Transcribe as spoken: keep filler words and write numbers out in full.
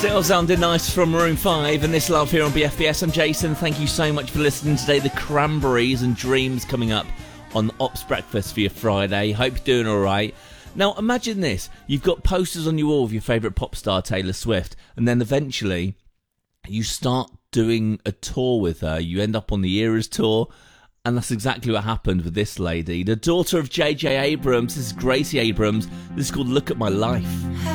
Still sounding nice from Maroon five, and this love here on B F B S. I'm Jason. Thank you so much for listening today. The Cranberries and Dreams coming up on Ops Breakfast for your Friday. Hope you're doing all right. Now, imagine this. You've got posters on your wall of your favourite pop star, Taylor Swift, and then eventually you start doing a tour with her. You end up on the Eras tour, and that's exactly what happened with this lady. The daughter of J J Abrams. This is Gracie Abrams. This is called Look at My Life.